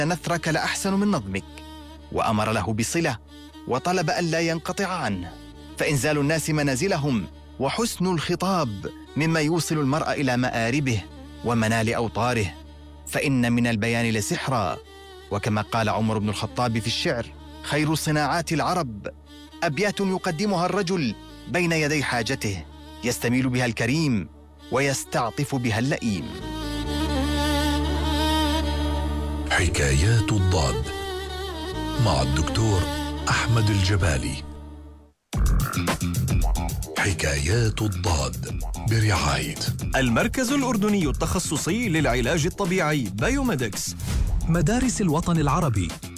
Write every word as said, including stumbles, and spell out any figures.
نثرك لأحسن من نظمك، وأمر له بصلة وطلب أن لا ينقطع عنه، فإنزال الناس منازلهم وحسن الخطاب مما يوصل المرء إلى مآربه ومنال أوطاره، فإن من البيان لسحرا. وكما قال عمر بن الخطاب في الشعر: خير صناعات العرب أبيات يقدمها الرجل بين يدي حاجته، يستميل بها الكريم ويستعطف بها اللئيم. حكايات الضاد مع الدكتور أحمد الجبالي. حكايات الضاد برعاية المركز الأردني التخصصي للعلاج الطبيعي بايوميدكس، مدارس الوطن العربي